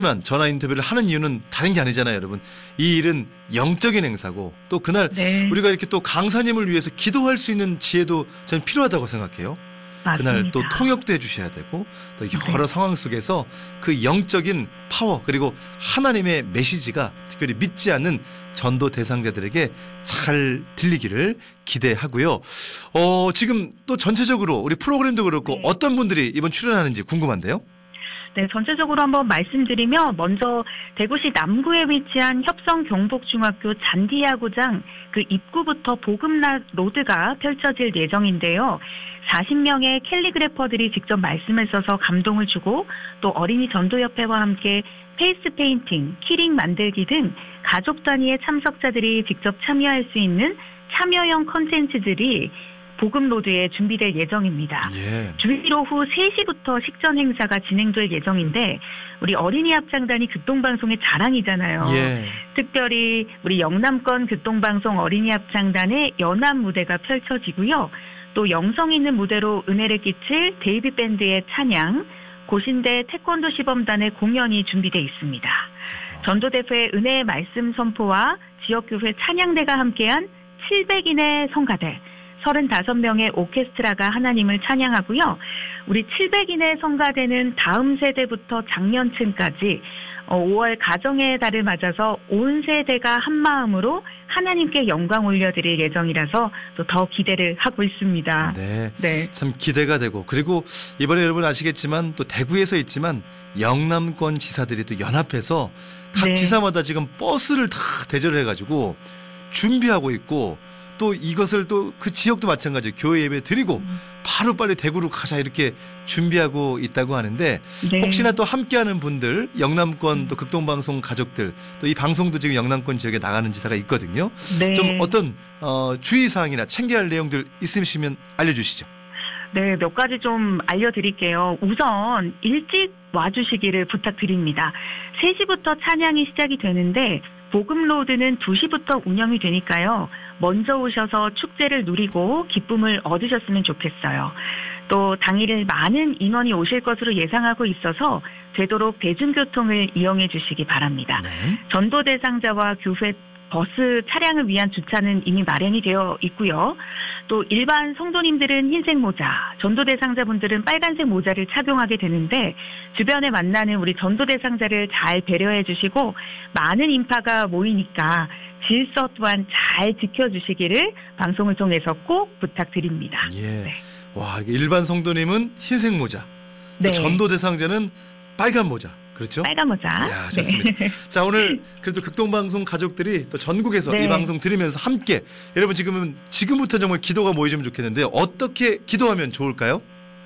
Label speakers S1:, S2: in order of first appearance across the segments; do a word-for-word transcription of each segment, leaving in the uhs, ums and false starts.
S1: 하지만 전화 인터뷰를 하는 이유는 다른 게 아니잖아요, 여러분. 이 일은 영적인 행사고 또 그날
S2: 네.
S1: 우리가 이렇게 또 강사님을 위해서 기도할 수 있는 지혜도 저는 필요하다고 생각해요.
S2: 맞습니다.
S1: 그날 또 통역도 해주셔야 되고 또 여러
S2: 네.
S1: 상황 속에서 그 영적인 파워 그리고 하나님의 메시지가 특별히 믿지 않는 전도 대상자들에게 잘 들리기를 기대하고요. 어, 지금 또 전체적으로 우리 프로그램도 그렇고
S2: 네.
S1: 어떤 분들이 이번 출연하는지 궁금한데요.
S2: 네, 전체적으로 한번 말씀드리면 먼저 대구시 남구에 위치한 협성경복중학교 잔디야구장 그 입구부터 복음로드가 펼쳐질 예정인데요. 사십 명의 캘리그래퍼들이 직접 말씀을 써서 감동을 주고 또 어린이 전도협회와 함께 페이스 페인팅, 키링 만들기 등 가족 단위의 참석자들이 직접 참여할 수 있는 참여형 컨텐츠들이 복음로드에 준비될 예정입니다.
S1: 예.
S2: 주일 오후 세 시부터 식전 행사가 진행될 예정인데 우리 어린이 합창단이 극동방송의 자랑이잖아요.
S1: 예.
S2: 특별히 우리 영남권 극동방송 어린이 합창단의 연합 무대가 펼쳐지고요. 또 영성 있는 무대로 은혜를 끼칠 데이비 밴드의 찬양, 고신대 태권도 시범단의 공연이 준비되어 있습니다. 전도대회 은혜의 말씀 선포와 지역교회 찬양대가 함께한 칠백인의 성가대, 서른다섯 명의 오케스트라가 하나님을 찬양하고요. 우리 칠백인의 성가대는 다음 세대부터 장년층까지 오월 가정의 달을 맞아서 온 세대가 한 마음으로 하나님께 영광 올려드릴 예정이라서 또 더 기대를 하고 있습니다.
S1: 네.
S2: 네.
S1: 참 기대가 되고 그리고 이번에 여러분 아시겠지만 또 대구에서 있지만 영남권 지사들이 또 연합해서 각
S2: 네.
S1: 지사마다 지금 버스를 다 대절을 해가지고 준비하고 있고 또 이것을 또 그 지역도 마찬가지로 교회 예배 드리고
S2: 음.
S1: 바로 빨리 대구로 가자 이렇게 준비하고 있다고 하는데
S2: 네.
S1: 혹시나 또 함께하는 분들 영남권 또 극동방송 가족들 또 이 방송도 지금 영남권 지역에 나가는 지사가 있거든요.
S2: 네.
S1: 좀 어떤 어, 주의사항이나 챙겨야 할 내용들 있으시면 알려주시죠.
S2: 네, 몇 가지 좀 알려드릴게요. 우선 일찍 와주시기를 부탁드립니다. 세 시부터 찬양이 시작이 되는데 복음로드는 두 시부터 운영이 되니까요. 먼저 오셔서 축제를 누리고 기쁨을 얻으셨으면 좋겠어요. 또 당일 많은 인원이 오실 것으로 예상하고 있어서 되도록 대중교통을 이용해 주시기 바랍니다.
S1: 네.
S2: 전도 대상자와 교회 버스 차량을 위한 주차는 이미 마련이 되어 있고요. 또 일반 성도님들은 흰색 모자, 전도 대상자분들은 빨간색 모자를 착용하게 되는데 주변에 만나는 우리 전도 대상자를 잘 배려해 주시고 많은 인파가 모이니까 질서 또한 잘 지켜주시기를 방송을 통해서 꼭 부탁드립니다.
S1: 예.
S2: 네.
S1: 와, 이게 일반 성도님은 흰색 모자,
S2: 네.
S1: 전도 대상자는 빨간 모자. 그렇죠?
S2: 빨간 모자.
S1: 이야, 좋습니다.
S2: 네.
S1: 자, 오늘 그래도 극동방송 가족들이 또 전국에서
S2: 네.
S1: 이 방송 들으면서 함께 여러분 지금은 지금부터 정말 기도가 모이시면 좋겠는데요. 어떻게 기도하면 좋을까요?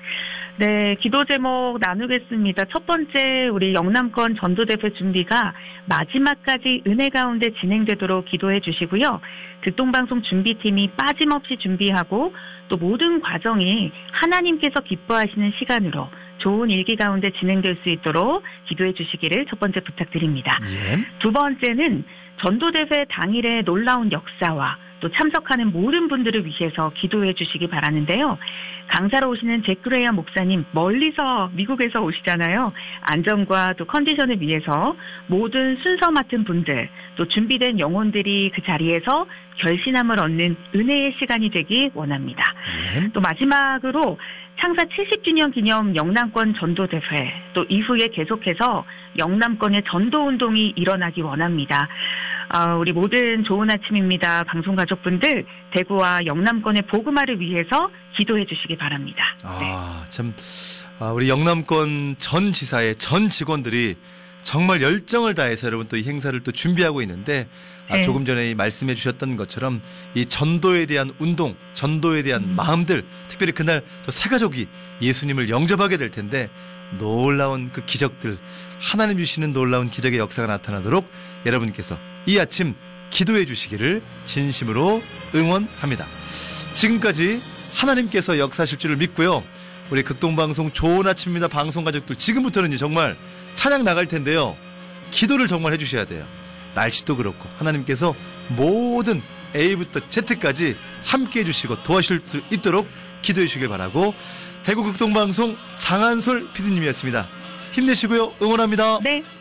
S2: 네, 기도 제목 나누겠습니다. 첫 번째, 우리 영남권 전도대회 준비가 마지막까지 은혜 가운데 진행되도록 기도해 주시고요. 극동방송 준비팀이 빠짐없이 준비하고 또 모든 과정이 하나님께서 기뻐하시는 시간으로 좋은 일기 가운데 진행될 수 있도록 기도해 주시기를 첫 번째 부탁드립니다.
S1: 예.
S2: 두 번째는 전도대회 당일의 놀라운 역사와 또 참석하는 모든 분들을 위해서 기도해 주시기 바라는데요. 강사로 오시는 제크레이아 목사님 멀리서 미국에서 오시잖아요. 안전과 또 컨디션을 위해서 모든 순서 맡은 분들 또 준비된 영혼들이 그 자리에서 결신함을 얻는 은혜의 시간이 되기 원합니다.
S1: 예.
S2: 또 마지막으로 창사 칠십 주년 기념 영남권 전도대회 또 이후에 계속해서 영남권의 전도운동이 일어나기 원합니다. 어, 우리 모든 좋은 아침입니다. 방송가족분들 대구와 영남권의 복음화를 위해서 기도해 주시기 바랍니다.
S1: 아, 참 아, 우리 영남권 전 지사의 전 직원들이 정말 열정을 다해서 여러분 또 이 행사를 또 준비하고 있는데 아,
S2: 네.
S1: 조금 전에 말씀해 주셨던 것처럼 이 전도에 대한 운동, 전도에 대한
S2: 음.
S1: 마음들, 특별히 그날 또 새 가족이 예수님을 영접하게 될 텐데 놀라운 그 기적들, 하나님 주시는 놀라운 기적의 역사가 나타나도록 여러분께서 이 아침 기도해 주시기를 진심으로 응원합니다. 지금까지 하나님께서 역사하실 줄을 믿고요. 우리 극동방송 좋은 아침입니다. 방송 가족들 지금부터는 이제 정말 찬양 나갈 텐데요. 기도를 정말 해주셔야 돼요. 날씨도 그렇고 하나님께서 모든 A부터 Z까지 함께 해주시고 도와주실 수 있도록 기도해 주시길 바라고 대구 극동방송 장한솔 피디님이었습니다. 힘내시고요. 응원합니다.
S2: 네.